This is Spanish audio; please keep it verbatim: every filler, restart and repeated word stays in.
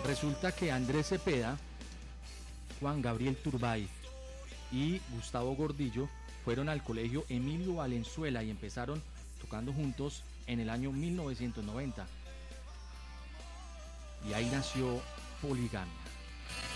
Resulta que Andrés Cepeda, Juan Gabriel Turbay y Gustavo Gordillo fueron al colegio Emilio Valenzuela y empezaron tocando juntos en el año mil novecientos noventa. Y ahí nació Poligamia.